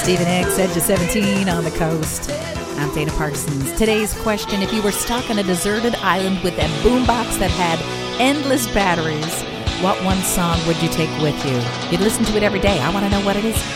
Stephen X, Edge of 17 on the coast. I'm Dana Parsons. Today's question: if you were stuck on a deserted island with a boombox that had endless batteries, what one song would you take with you? You'd listen to it every day. I want to know what it is.